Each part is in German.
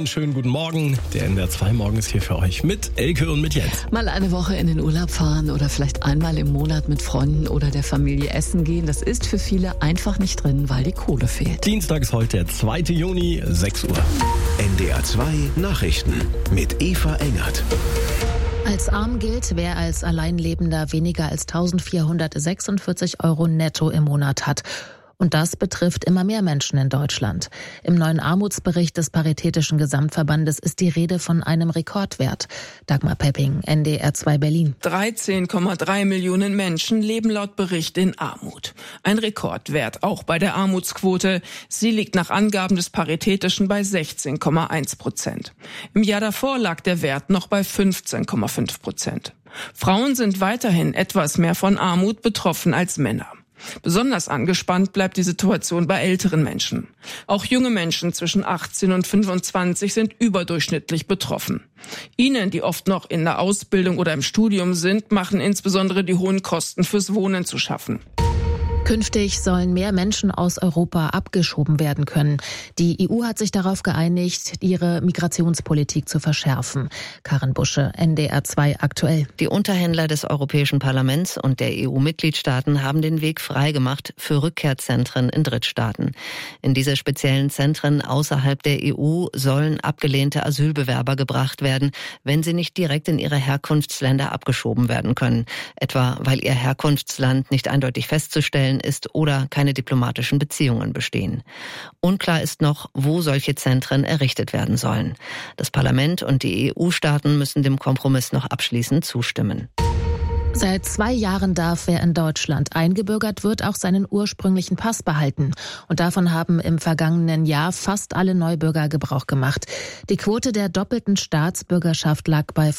schönen guten Morgen. Der NDR 2 Morgen ist hier für euch mit Elke und mit Jens. Mal eine Woche in den Urlaub fahren oder vielleicht einmal im Monat mit Freunden oder der Familie essen gehen, das ist für viele einfach nicht drin, weil die Kohle fehlt. Dienstag ist heute der 2. Juni, 6 Uhr. NDR 2 Nachrichten mit Eva Engert. Als arm gilt, wer als Alleinlebender weniger als 1.446 € netto im Monat hat. Und das betrifft immer mehr Menschen in Deutschland. Im neuen Armutsbericht des Paritätischen Gesamtverbandes ist die Rede von einem Rekordwert. Dagmar Pepping, NDR 2 Berlin. 13,3 Millionen Menschen leben laut Bericht in Armut. Ein Rekordwert auch bei der Armutsquote. Sie liegt nach Angaben des Paritätischen bei 16,1%. Im Jahr davor lag der Wert noch bei 15,5%. Frauen sind weiterhin etwas mehr von Armut betroffen als Männer. Besonders angespannt bleibt die Situation bei älteren Menschen. Auch junge Menschen zwischen 18 und 25 sind überdurchschnittlich betroffen. Ihnen, die oft noch in der Ausbildung oder im Studium sind, machen insbesondere die hohen Kosten fürs Wohnen zu schaffen. Künftig sollen mehr Menschen aus Europa abgeschoben werden können. Die EU hat sich darauf geeinigt, ihre Migrationspolitik zu verschärfen. Karin Busche, NDR 2 aktuell. Die Unterhändler des Europäischen Parlaments und der EU-Mitgliedstaaten haben den Weg freigemacht für Rückkehrzentren in Drittstaaten. In diese speziellen Zentren außerhalb der EU sollen abgelehnte Asylbewerber gebracht werden, wenn sie nicht direkt in ihre Herkunftsländer abgeschoben werden können. Etwa, weil ihr Herkunftsland nicht eindeutig festzustellen ist oder keine diplomatischen Beziehungen bestehen. Unklar ist noch, wo solche Zentren errichtet werden sollen. Das Parlament und die EU-Staaten müssen dem Kompromiss noch abschließend zustimmen. Seit 2 Jahren darf, wer in Deutschland eingebürgert wird, auch seinen ursprünglichen Pass behalten. Und davon haben im vergangenen Jahr fast alle Neubürger Gebrauch gemacht. Die Quote der doppelten Staatsbürgerschaft lag bei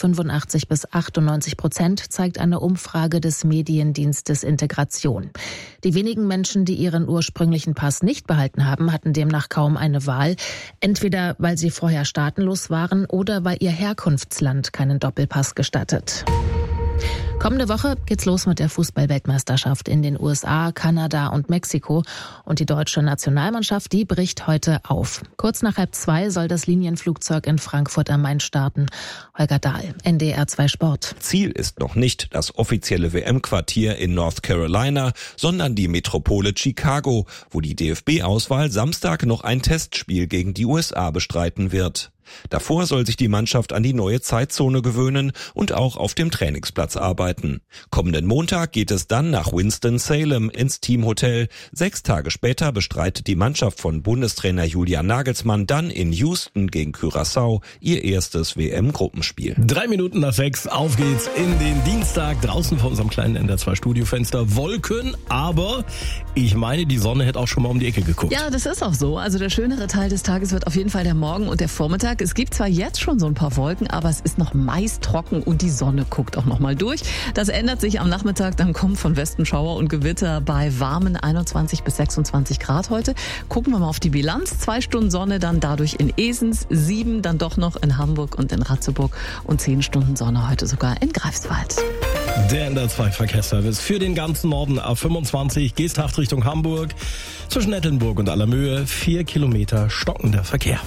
85-98%, zeigt eine Umfrage des Mediendienstes Integration. Die wenigen Menschen, die ihren ursprünglichen Pass nicht behalten haben, hatten demnach kaum eine Wahl. Entweder weil sie vorher staatenlos waren oder weil ihr Herkunftsland keinen Doppelpass gestattet. Kommende Woche geht's los mit der Fußball-Weltmeisterschaft in den USA, Kanada und Mexiko. Und die deutsche Nationalmannschaft, die bricht heute auf. Kurz nach 1:30 soll das Linienflugzeug in Frankfurt am Main starten. Holger Dahl, NDR 2 Sport. Ziel ist noch nicht das offizielle WM-Quartier in North Carolina, sondern die Metropole Chicago, wo die DFB-Auswahl Samstag noch ein Testspiel gegen die USA bestreiten wird. Davor soll sich die Mannschaft an die neue Zeitzone gewöhnen und auch auf dem Trainingsplatz arbeiten. Kommenden Montag geht es dann nach Winston-Salem ins Teamhotel. 6 Tage später bestreitet die Mannschaft von Bundestrainer Julian Nagelsmann dann in Houston gegen Curaçao ihr erstes WM-Gruppenspiel. 3 Minuten nach 6, auf geht's in den Dienstag. Draußen vor unserem kleinen NDR 2 Studiofenster Wolken, aber ich meine, die Sonne hätte auch schon mal um die Ecke geguckt. Ja, das ist auch so. Also der schönere Teil des Tages wird auf jeden Fall der Morgen und der Vormittag. Es gibt zwar jetzt schon so ein paar Wolken, aber es ist noch meist trocken und die Sonne guckt auch noch mal durch. Das ändert sich am Nachmittag, dann kommen von Westen Schauer und Gewitter bei warmen 21 bis 26 Grad heute. Gucken wir mal auf die Bilanz. 2 Stunden Sonne dann dadurch in Esens, 7 dann doch noch in Hamburg und in Ratzeburg und 10 Stunden Sonne heute sogar in Greifswald. Der NDR 2 Verkehrsservice für den ganzen Norden A25, Geesthacht Richtung Hamburg, zwischen Nettelnburg und Allermöhe, 4 Kilometer stockender Verkehr.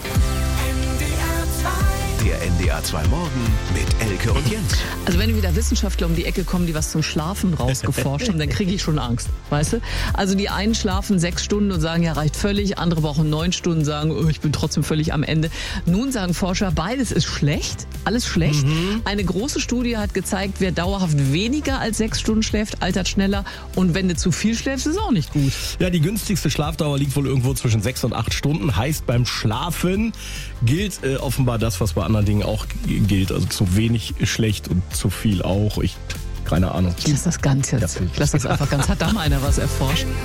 Der NDR 2 Morgen mit Elke und Jens. Also wenn wieder Wissenschaftler um die Ecke kommen, die was zum Schlafen rausgeforscht haben, dann kriege ich schon Angst, weißt du? Also die einen schlafen 6 Stunden und sagen, ja, reicht völlig. Andere brauchen 9 Stunden, sagen, oh, ich bin trotzdem völlig am Ende. Nun sagen Forscher, beides ist schlecht, alles schlecht. Eine große Studie hat gezeigt, wer dauerhaft weniger als 6 Stunden schläft, altert schneller. Und wenn du zu viel schläfst, ist auch nicht gut. Ja, die günstigste Schlafdauer liegt wohl irgendwo zwischen 6 und 8 Stunden. Heißt, beim Schlafen gilt offenbar das, was bei anderen Dingen auch gilt. Also zu wenig schlecht und zu viel auch. Keine Ahnung. Ich lasse das ganz jetzt. Ich lasse das einfach ganz. Hat da mal einer was erforscht?